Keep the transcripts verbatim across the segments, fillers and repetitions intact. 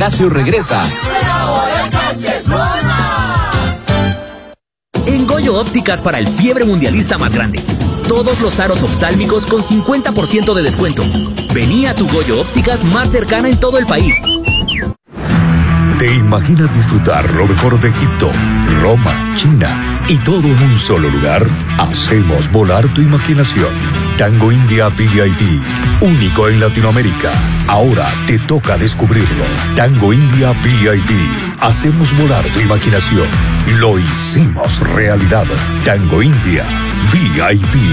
Casio regresa. En Goyo Ópticas para el fiebre mundialista más grande. Todos los aros oftálmicos con cincuenta por ciento de descuento. Vení a tu Goyo Ópticas más cercana en todo el país. ¿Te imaginas disfrutar lo mejor de Egipto, Roma, China y todo en un solo lugar? Hacemos volar tu imaginación. Tango India V I P, único en Latinoamérica. Ahora te toca descubrirlo. Tango India V I P. Hacemos volar tu imaginación. Lo hicimos realidad. Tango India V I P.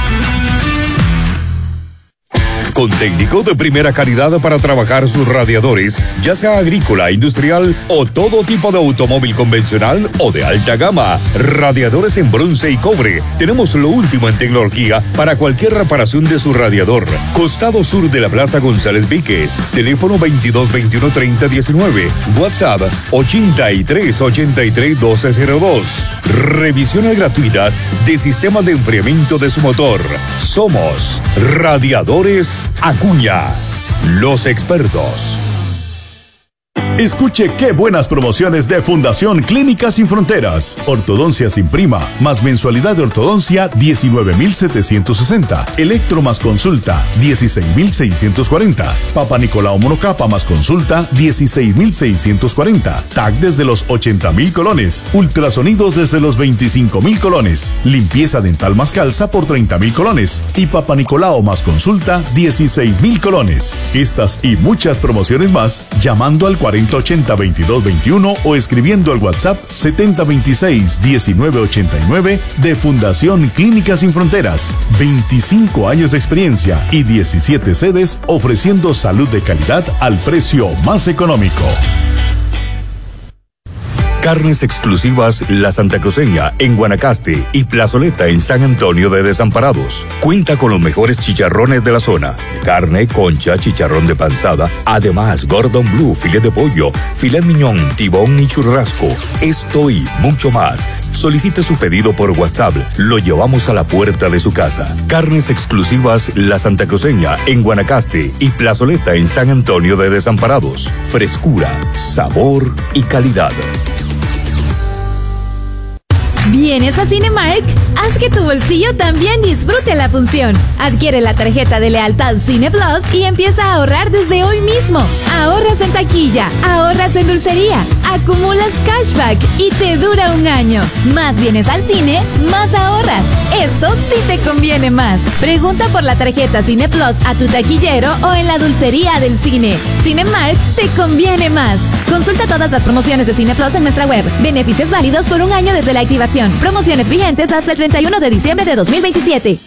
Con técnico de primera calidad para trabajar sus radiadores, ya sea agrícola, industrial o todo tipo de automóvil convencional o de alta gama. Radiadores en bronce y cobre. Tenemos lo último en tecnología para cualquier reparación de su radiador. Costado sur de la Plaza González Víquez. Teléfono veintidós veintiuno treinta diecinueve. WhatsApp ochenta y tres ochenta y tres doce cero dos. Revisiones gratuitas de sistemas de enfriamiento de su motor. Somos Radiadores Acuña, los expertos. Escuche qué buenas promociones de Fundación Clínicas Sin Fronteras. Ortodoncia sin prima, más mensualidad de ortodoncia, diecinueve mil setecientos sesenta. Electro más consulta, dieciséis mil seiscientos cuarenta. Papa Nicolau monocapa más consulta, dieciséis mil seiscientos cuarenta. T A C desde los ochenta mil colones. Ultrasonidos desde los veinticinco mil colones. Limpieza dental más calza por treinta mil colones. Y Papa Nicolau más consulta, dieciséis mil colones. Estas y muchas promociones más, llamando al cuarenta ochenta veintidós veintiuno o escribiendo al WhatsApp setenta veintiséis diecinueve ochenta y nueve de Fundación Clínicas Sin Fronteras. veinticinco años de experiencia y diecisiete sedes ofreciendo salud de calidad al precio más económico. Carnes exclusivas La Santa Cruceña en Guanacaste y Plazoleta en San Antonio de Desamparados. Cuenta con los mejores chicharrones de la zona. Carne, concha, chicharrón de panzada, además Gordon Blue, filet de pollo, filet miñón, tibón y churrasco. Esto y mucho más. Solicite su pedido por WhatsApp. Lo llevamos a la puerta de su casa. Carnes exclusivas La Santa Cruceña en Guanacaste y Plazoleta en San Antonio de Desamparados. Frescura, sabor y calidad. ¿Vienes a Cinemark? Haz que tu bolsillo también disfrute la función. Adquiere la tarjeta de lealtad Cine Plus y empieza a ahorrar desde hoy mismo. Ahorras en taquilla, ahorras en dulcería, acumulas cashback y te dura un año. Más vienes al cine, más ahorras. Esto sí te conviene más. Pregunta por la tarjeta Cine Plus a tu taquillero o en la dulcería del cine. Cinemark te conviene más. Consulta todas las promociones de Cine Plus en nuestra web. Beneficios válidos por un año desde la activación. Promociones vigentes hasta el treinta y uno de diciembre de dos mil veintisiete.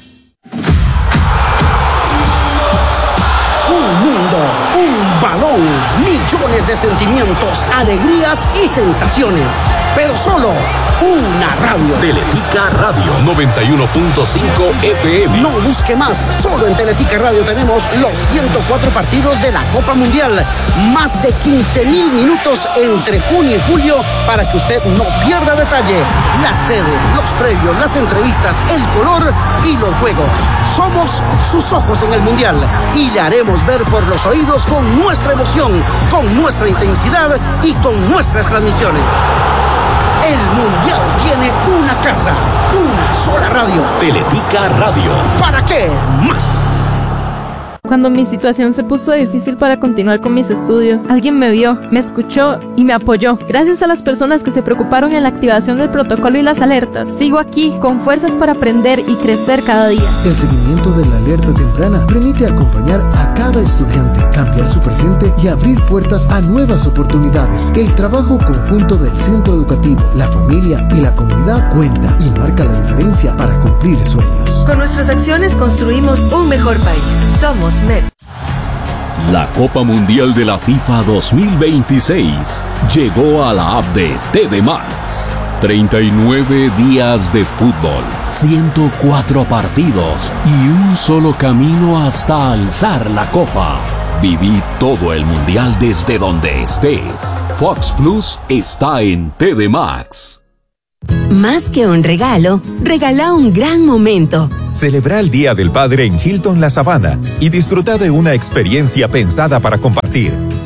Un mundo, un balón, millones de sentimientos, alegrías y sensaciones. Pero solo una radio. Teletica Radio noventa y uno punto cinco F M. No busque más. Solo en Teletica Radio tenemos los ciento cuatro partidos de la Copa Mundial. Más de quince mil minutos entre junio y julio para que usted no pierda detalle. Las sedes, los previos, las entrevistas, el color y los juegos. Somos sus ojos en el Mundial y le haremos ver por los oídos con nuestra emoción, con nuestra intensidad y con nuestras transmisiones. El Mundial tiene una casa, una sola radio. Teletica Radio. ¿Para qué más? Cuando mi situación se puso difícil para continuar con mis estudios, alguien me vio, me escuchó y me apoyó. Gracias a las personas que se preocuparon en la activación del protocolo y las alertas, sigo aquí con fuerzas para aprender y crecer cada día. El seguimiento de la alerta temprana permite acompañar a cada estudiante, cambiar su presente y abrir puertas a nuevas oportunidades. El trabajo conjunto del centro educativo, la familia y la comunidad cuenta y marca la diferencia para cumplir sueños. Con nuestras acciones construimos un mejor país. Somos M E P. La Copa Mundial de la FIFA dos mil veintiséis llegó a la app de T V Max. treinta y nueve días de fútbol, ciento cuatro partidos y un solo camino hasta alzar la copa. Viví todo el mundial desde donde estés. Fox Plus está en T V Max. Más que un regalo, regala un gran momento. Celebra el Día del Padre en Hilton La Sabana y disfruta de una experiencia pensada para compartir.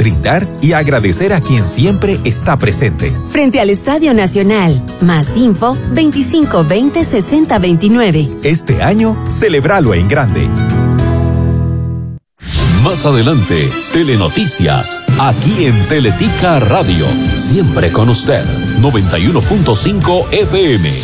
brindar y agradecer a quien siempre está presente. Frente al Estadio Nacional. Más info veinticinco veinte sesenta veintinueve. Este año, celébralo en grande. Más adelante, Telenoticias, aquí en Teletica Radio. Siempre con usted, noventa y uno punto cinco F M.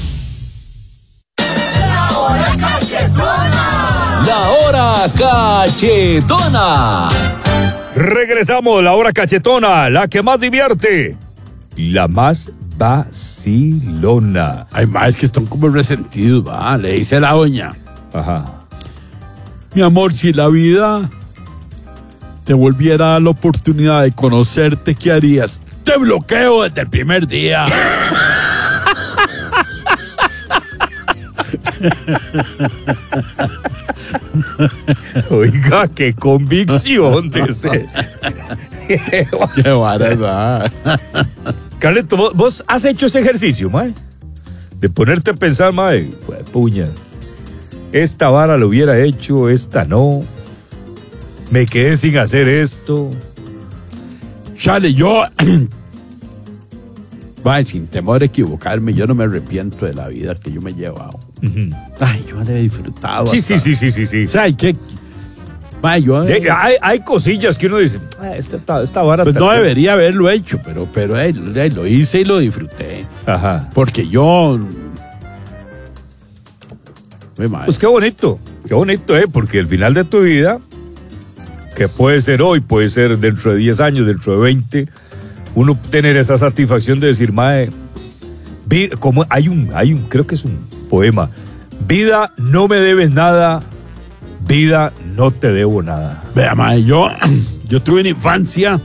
La hora cachetona. La hora cachetona. Regresamos, la hora cachetona, la que más divierte, la más vacilona. Hay más que están como resentidos, va, le dice la doña. Ajá. Mi amor, si la vida te volviera a dar la oportunidad de conocerte, ¿qué harías? Te bloqueo desde el primer día. Oiga, qué convicción de ese. Qué barata. Carleto, ¿vos, vos has hecho ese ejercicio, mae? De ponerte a pensar, mae, pues, puña, esta vara lo hubiera hecho, esta no. Me quedé sin hacer esto. Chale, yo... Mae, sin temor a equivocarme, yo no me arrepiento de la vida que yo me he llevado. Uh-huh. Ay, yo le he disfrutado. Sí, sí, sí, sí, sí, sí. O sea, hay que... Mae, yo... De, hay, hay cosillas que uno dice, ah, esta, esta vara... Pues no debería haberlo hecho, pero, pero eh, lo hice y lo disfruté. Ajá. Porque yo... Pues qué bonito, qué bonito, ¿eh? Porque el final de tu vida, que puede ser hoy, puede ser dentro de diez años, dentro de veinte, uno tener esa satisfacción de decir, mae, vida, como hay un, hay un, creo que es un poema, vida, no me debes nada, vida, no te debo nada. Vea, mae, yo, yo tuve una infancia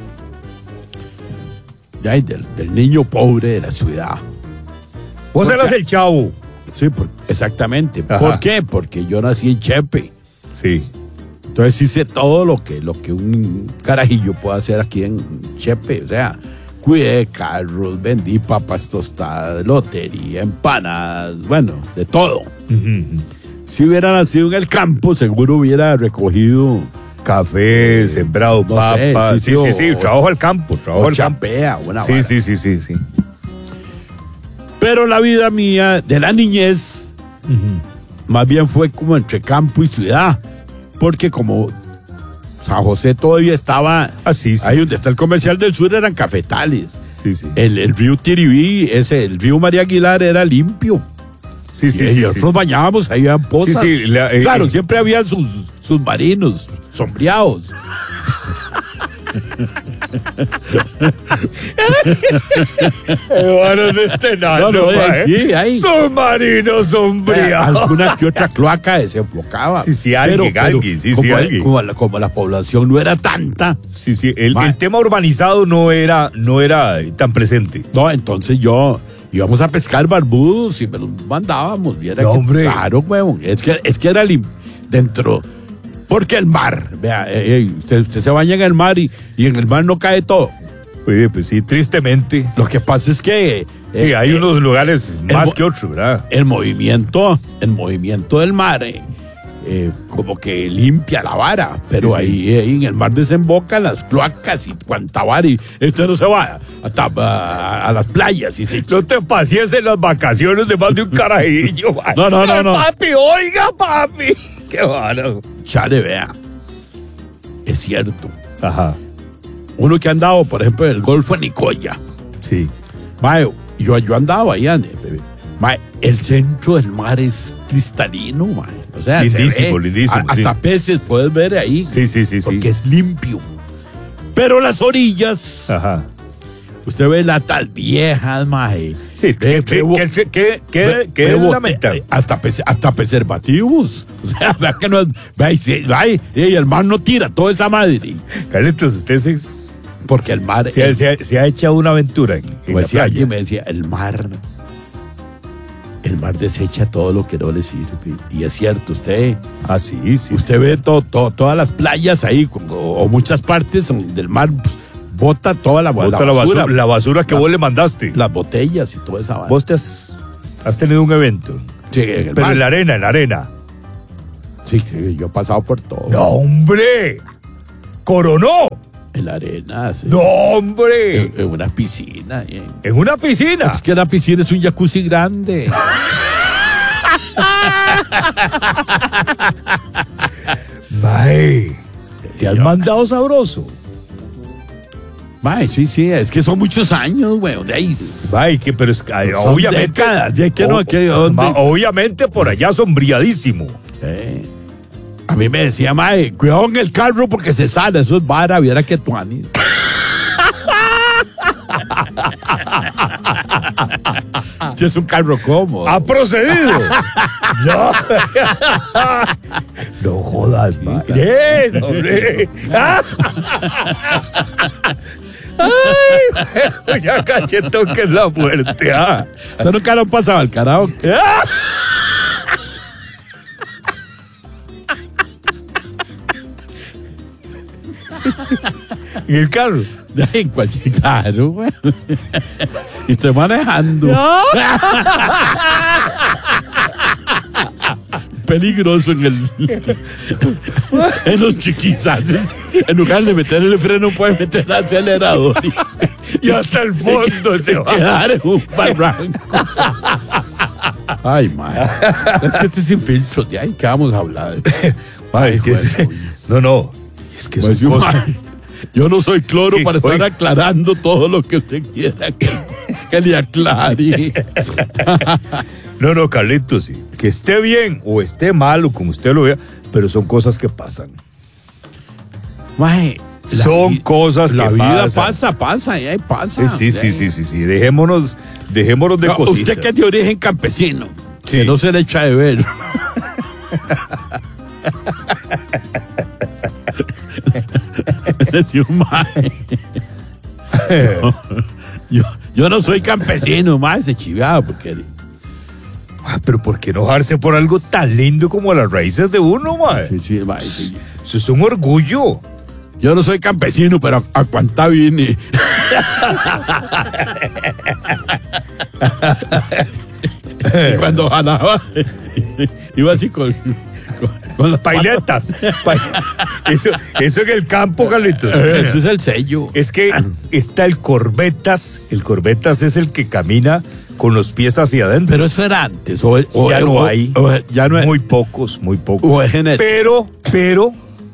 ya del, del niño pobre de la ciudad. Vos eras el chavo. Sí, por, exactamente. Ajá. ¿Por qué? Porque yo nací en Chepe. Sí. Entonces hice todo lo que, lo que un carajillo puede hacer aquí en Chepe. O sea, cuidé carros, vendí papas tostadas, lotería, empanadas, bueno, de todo. Uh-huh. Si hubiera nacido en el campo, seguro hubiera recogido café, eh, sembrado no papas. Sé, sí, sí, sí, sí, o, trabajo al campo, trabajo al chapea, campo. Una sí, vara. sí, sí, sí, sí. Pero la vida mía de la niñez, uh-huh, más bien fue como entre campo y ciudad. Porque como San José todavía estaba... Ah, sí, sí, ahí donde está el Comercial del Sur eran cafetales. Sí, sí. El, el río Tiribí, ese, el río María Aguilar era limpio. Sí, sí, y, sí. Y nosotros sí. bañábamos, ahí habían pozas. Sí, sí, la, eh, claro, eh, siempre había sus submarinos sombreados. Bueno, de este nano, no, no, eh, sí, hay submarino sombreado. Alguna que otra cloaca desenfocaba. Sí, sí, alguien, pero, alguien, pero sí, como, sí, alguien. Como la, como la población no era tanta. Sí, sí, el, el tema urbanizado no era, no era tan presente. No, entonces yo íbamos a pescar barbudos y me los mandábamos. Viera no, que, hombre. Claro, huevón. Es que, es que era lim- dentro. Porque el mar, vea, eh, eh, usted, usted se baña en el mar y, y en el mar no cae todo. Oye, pues sí, tristemente. Lo que pasa es que... Eh, sí, hay eh, unos lugares más mo- que otros, ¿verdad? El movimiento, el movimiento del mar, eh, eh, como que limpia la vara, pero sí, ahí, sí. ahí en el mar desembocan las cloacas y cuanta vara, y usted no se va a, a, a las playas. Y se... No te pasees en las vacaciones de más de un carajillo. no, no, no, no. Papi, oiga, papi. Qué bueno. Chale, vea. Es cierto. Ajá. Uno que ha andado, por ejemplo, en el Golfo de Nicoya. Sí. Mae, yo, yo andaba ahí, mae, el centro del mar es cristalino, mae. O sea, lindísimo, se ve, lindísimo. A, hasta sí. peces puedes ver ahí. Sí, sí, sí. Porque sí. es limpio. Pero las orillas. Ajá. Usted ve latas viejas, mae. Sí, ¿qué, qué, qué, qué, qué, qué es lamentable? Hasta, hasta preservativos. O sea, vea que no es. Vea, y, y el mar no tira toda esa madre. Carlitos, usted se. Porque el mar. Se, es, se, ha, se ha echado una aventura en, en la decía, alguien me decía, el mar. El mar desecha todo lo que no le sirve. Y es cierto, usted. Ah, sí, sí. Usted sí. ve todo, todo, todas las playas ahí, o, o muchas partes del mar. Pues, bota toda la, bota la, la basura, basura. La basura que la, vos le mandaste. Las botellas y toda esa basura. Vos te has, has tenido un evento. Sí, en el Pero mar. en la arena, en la arena. Sí, sí, yo he pasado por todo. ¡No, hombre! ¡Coronó! En la arena. Sí. ¡No, hombre! En, en una piscina. En, ¿En una piscina? Es que la piscina es un jacuzzi grande. Mae, ¿te has mandado sabroso? Mae, sí, sí, es que son muchos años, güey. Mae, que, pero es que, ay, son obviamente. Décadas, ya que no, que, ma, obviamente por allá sombreadísimo. Eh. A mí me decía, mae, cuidado en el carro porque se sale, eso es vara, viera que tú ani. Si es un carro cómodo. ¿Ha procedido? No. No jodas, mae. Bien, hombre. Ay, ya cachetón que es la muerte. Ah. ¿Usted nunca lo han pasado al karaoke? ¿En el carro? En cualquier carro, güey. Y estoy manejando. No. Peligroso en el. En los chiquizaces. En lugar de meter el freno, puede meter el acelerador. Y, y hasta el fondo se va a quedar en un barranco. Ay, madre. Es que este es sin filtros. De ahí que vamos a hablar. Ay, es que es, no, no. Es que pues son yo, cosas. Madre, yo no soy cloro ¿Qué? para estar Oiga. aclarando todo lo que usted quiera que, que le aclare. No, no, Carlitos, sí. Que esté bien o esté mal o como usted lo vea, pero son cosas que pasan. Mae, son vi- cosas la que vida pasan. pasa, pasa, y ahí pasa. Sí, sí, sí, sí, sí, sí. Dejémonos, dejémonos de No, cositas. usted que es de origen campesino, Sí. que no se le echa de ver. Sí, mae. No, yo, yo no soy campesino, mae, se chiveaba porque. Ah, pero ¿por qué enojarse por algo tan lindo como las raíces de uno, mae? Sí, sí, mae, sí. Eso es un orgullo. Yo no soy campesino, pero a, a cuánta vine. Y cuando jalaba, iba así con, con, con las Pailetas. Pa- eso, eso en el campo, Carlitos. Ese es el sello. Es que está el corbetas. El corbetas es el que camina con los pies hacia adentro. Pero eso era antes. O, o, ya no o, hay. O, ya no es. Muy pocos, muy pocos. O es genético. Pero, pero,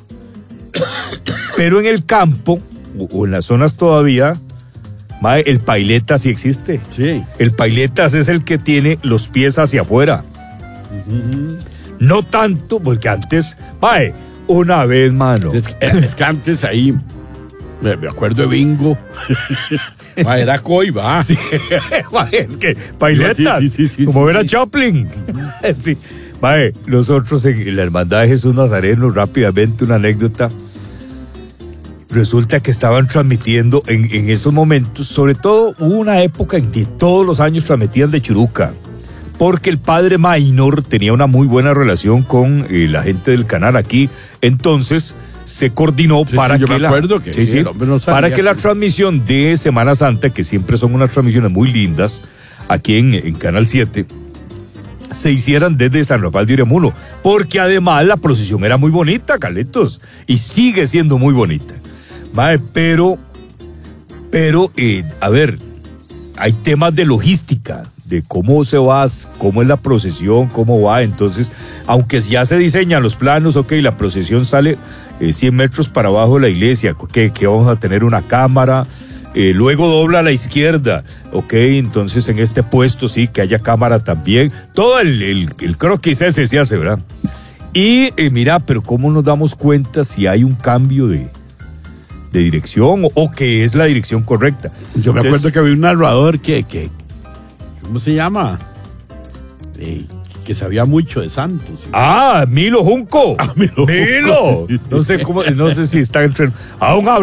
pero en el campo, o, o en las zonas todavía, mae, el pailetas sí existe. Sí. El pailetas es el que tiene los pies hacia afuera. Uh-huh. No tanto, porque antes, mae, una vez, mano. Es, es que antes ahí, me, me acuerdo de Bingo. Ma, era coiba. Sí, es que pailetas, sí, sí, sí, como sí, ver a sí. Chaplin. Sí. Mae, nosotros en la Hermandad de Jesús Nazareno, rápidamente una anécdota. Resulta que estaban transmitiendo en, en esos momentos, sobre todo hubo una época en que todos los años transmitían de Churuca, porque el padre Maynor tenía una muy buena relación con eh, la gente del canal aquí, entonces se coordinó Sí, para sí, yo que me la, acuerdo que sí, sí, sí, el hombre no sabía para que la que- transmisión de Semana Santa, que siempre son unas transmisiones muy lindas aquí en, en Canal siete, se hicieran desde San Rafael de Iramuno, porque además la procesión era muy bonita, Carlitos, y sigue siendo muy bonita. Mae, pero, pero, eh, a ver, hay temas de logística, de cómo se va, cómo es la procesión, cómo va. Entonces, aunque ya se diseñan los planos, ok, la procesión sale eh, cien metros para abajo de la iglesia, que, que vamos a tener una cámara, eh, luego dobla a la izquierda, ok, entonces en este puesto sí, que haya cámara también. Todo el, el, el croquis ese se hace, ¿verdad? Y eh, mira, pero ¿cómo nos damos cuenta si hay un cambio de... de dirección o, o que es la dirección correcta? Yo me Entonces, acuerdo que había un narrador que, que ¿cómo se llama? Eh, que sabía mucho de Santos. ¿Sí? Ah, Milo Junco. Ah, Milo Junco, Milo. sí, sí. No sé cómo, no sé si está entre. A un abrazo.